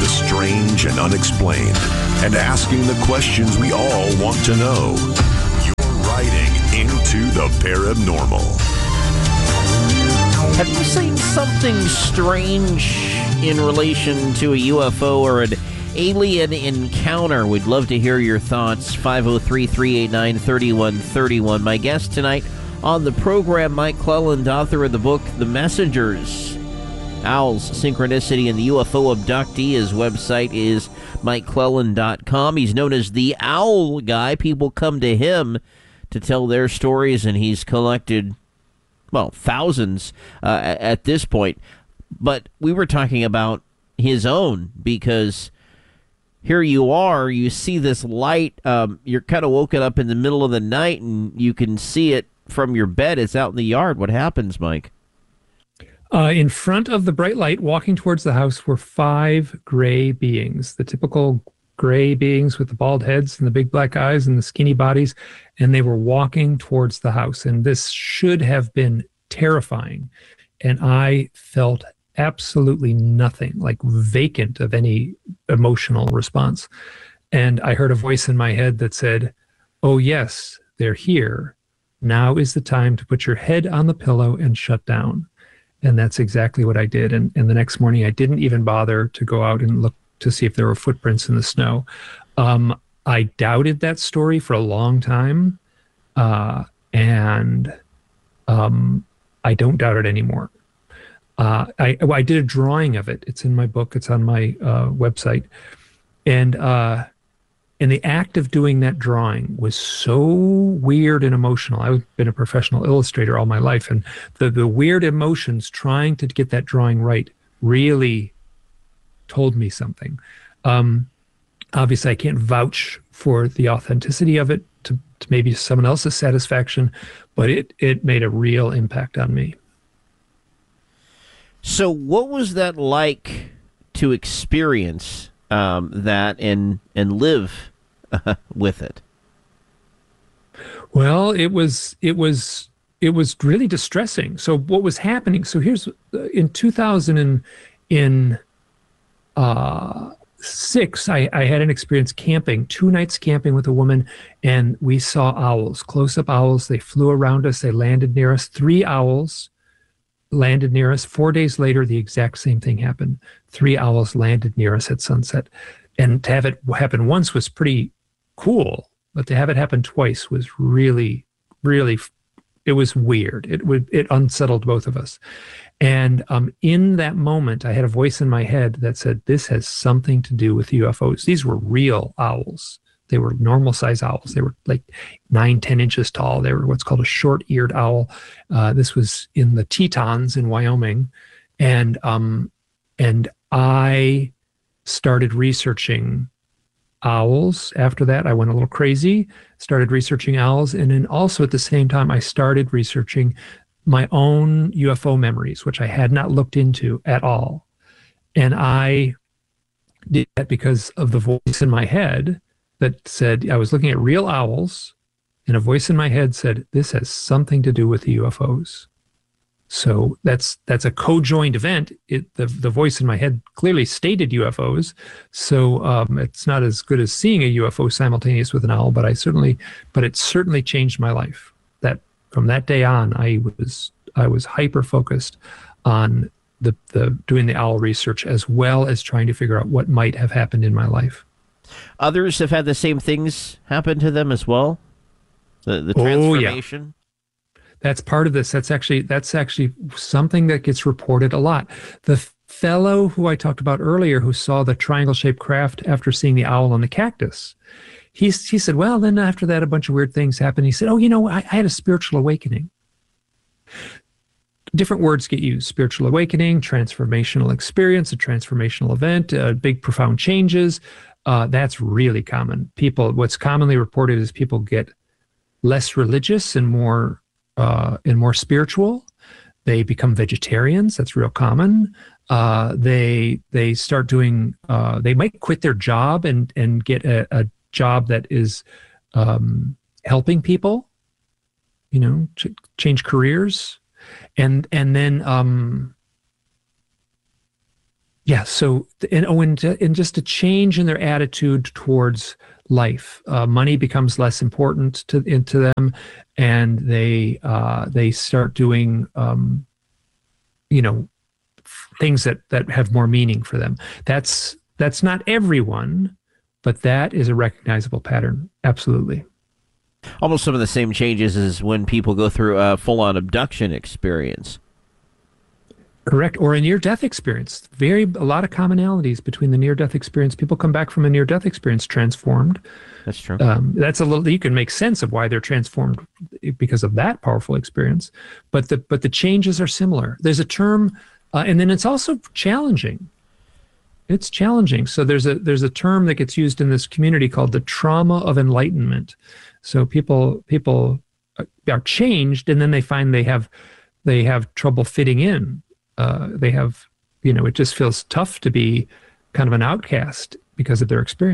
the strange and unexplained and asking the questions we all want to know. You're riding into the paranormal. Have you seen something strange in relation to a UFO or an alien encounter? We'd love to hear your thoughts. 503-389-3131. My guest tonight on the program, Mike Clelland, author of the book The Messengers, Owls, Synchronicity, and the UFO Abductee. His website is MikeClelland.com. He's known as the Owl Guy. People come to him to tell their stories, and he's collected, well, thousands at this point. But we were talking about his own, because here you are, you see this light, you're kind of woken up in the middle of the night, and you can see it from your bed. It's out in the yard. What happens, Mike? In front of the bright light, walking towards the house, were 5 gray beings, the typical gray beings with the bald heads and the big black eyes and the skinny bodies, and they were walking towards the house. And this should have been terrifying. And I felt absolutely nothing, like vacant of any emotional response. And I heard a voice in my head that said, "Oh yes, they're here. Now is the time to put your head on the pillow and shut down." And that's exactly what I did. And the next morning, I didn't even bother to go out and look to see if there were footprints in the snow. I doubted that story for a long time, and I don't doubt it anymore. I did a drawing of it. It's in my book. It's on my website. And the act of doing that drawing was so weird and emotional. I've been a professional illustrator all my life, and the weird emotions trying to get that drawing right really told me something. Obviously, I can't vouch for the authenticity of it to maybe someone else's satisfaction, but it made a real impact on me. So what was that like to experience that and live with it? Well, it was really distressing. So what was happening? So here's in 2006, I had an experience camping, 2 nights camping with a woman, and we saw owls, close-up owls. They flew around us. They landed near us. 3 owls landed near us. 4 days later, the exact same thing happened. 3 owls landed near us at sunset. And to have it happen once was pretty cool, but to have it happen twice was really, really, it was weird. It unsettled both of us. And in that moment, I had a voice in my head that said, this has something to do with UFOs. These were real owls. They were normal size owls. They were like 9-10 inches tall. They were what's called a short-eared owl. This was in the Tetons in Wyoming. And I started researching owls. After that, I went a little crazy, started researching owls. And then also at the same time, I started researching my own UFO memories, which I had not looked into at all. And I did that because of the voice in my head that said, I was looking at real owls, and a voice in my head said, this has something to do with the UFOs. So that's a co-joined event. The voice in my head clearly stated UFOs. So it's not as good as seeing a UFO simultaneous with an owl, but it certainly changed my life. That from that day on, I was hyper focused on the doing the owl research, as well as trying to figure out what might have happened in my life. Others have had the same things happen to them as well. The transformation. Oh, yeah. That's part of this. That's actually something that gets reported a lot. The fellow who I talked about earlier, who saw the triangle-shaped craft after seeing the owl on the cactus, he said, well, then after that, a bunch of weird things happened. He said, oh, I had a spiritual awakening. Different words get used: spiritual awakening, transformational experience, a transformational event, big, profound changes. That's really common. What's commonly reported is people get less religious and more spiritual. They become vegetarians. That's real common. They start doing. They might quit their job and get a job that is helping people. Change careers, and then Yeah. So, and just a change in their attitude towards life. Money becomes less important to them, and they start doing, things that have more meaning for them. That's not everyone, but that is a recognizable pattern. Absolutely. Almost some of the same changes as when people go through a full-on abduction experience. Correct. Or a near-death experience. A lot of commonalities between the near-death experience. People come back from a near-death experience transformed. That's true. You can make sense of why they're transformed because of that powerful experience. But the changes are similar. There's a term, and then it's also challenging. It's challenging. So there's a term that gets used in this community called the trauma of enlightenment. So people are changed, and then they find they have trouble fitting in. It just feels tough to be kind of an outcast because of their experience.